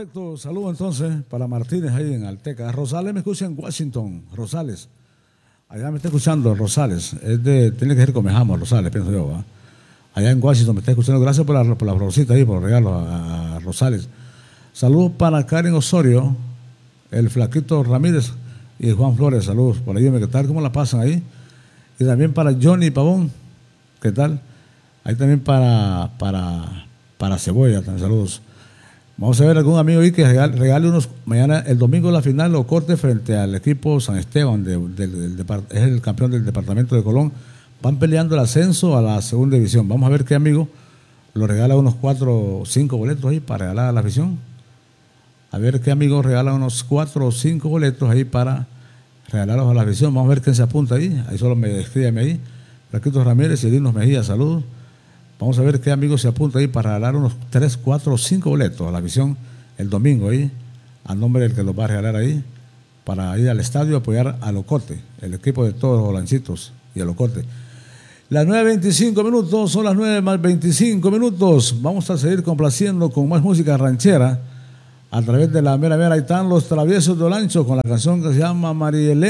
Perfecto, saludo entonces para Martínez ahí en Alteca. Rosales me escucha en Washington, Rosales. Allá me está escuchando Rosales. Tiene que ser Comejamos, Rosales, pienso yo. ¿Va? Allá en Washington me está escuchando. Gracias por la florcita ahí, por el regalo a Rosales. Saludos para Karen Osorio, el Flaquito Ramírez y Juan Flores. Saludos por ahí, ¿qué tal? ¿Cómo la pasan ahí? Y también para Johnny Pavón, ¿qué tal? Ahí también para Cebolla, también saludos. Vamos a ver algún amigo ahí que regale unos. Mañana, el domingo, la final lo corte frente al equipo San Esteban, es el campeón del departamento de Colón. Van peleando el ascenso a la segunda división. Vamos a ver qué amigo lo regala unos 4 o 5 boletos ahí para regalar a la afición. A ver qué amigo regala unos 4 o 5 boletos ahí para regalarlos a la afición. Vamos a ver quién se apunta ahí. Ahí solo me escríbeme ahí. Flaquito Ramírez y Edinos Mejía, saludos. Vamos a ver qué amigo se apunta ahí para regalar unos 3, 4 o 5 boletos a la visión el domingo ahí, a nombre del que los va a regalar ahí, para ir al estadio a apoyar a Locote, el equipo de todos los Bolancitos y a Locote. Las 9:25 minutos, son las 9:25 minutos. Vamos a seguir complaciendo con más música ranchera a través de la mera. Ahí están los Traviesos de Olancho con la canción que se llama Marielena.